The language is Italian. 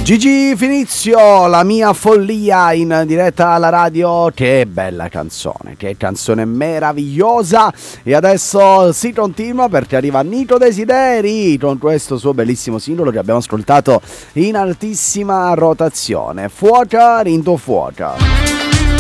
Gigi Finizio, La mia follia, in diretta alla radio. Che bella canzone, che canzone meravigliosa. E adesso si continua perché arriva Nico Desideri con questo suo bellissimo singolo che abbiamo ascoltato in altissima rotazione, Fuoca Rinto Fuoca.